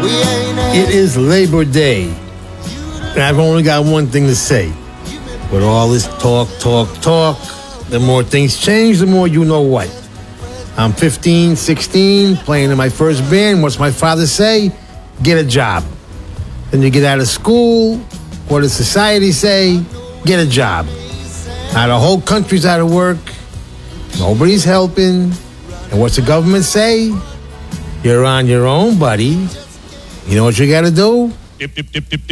It is Labor Day, and I've only got one thing to say. With all this talk, the more things change, the more you know what. I'm 15, 16, playing in my first band. What's my father say? Get a job. Then you get out of school. What does society say? Get a job. Now the whole country's out of work. Nobody's helping. And what's the government say? You're on your own, buddy. You know what you gotta do? Dip, dip, dip, dip, dip.